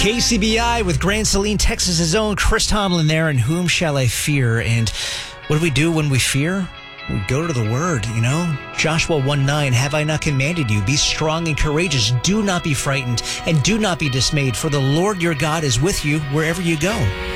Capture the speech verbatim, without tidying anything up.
K C B I with Grand Saline, Texas's own Chris Tomlin there, and whom shall I fear? And what do we do when we fear? We go to the Word, you know? Joshua one nine, have I not commanded you? Be strong and courageous. Do not be frightened, and do not be dismayed, for the Lord your God is with you wherever you go.